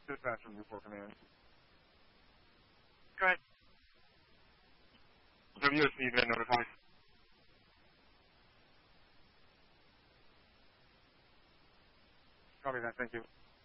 Dispatch from Newport Command. Go ahead. WSC been notified. Copy that, thank you.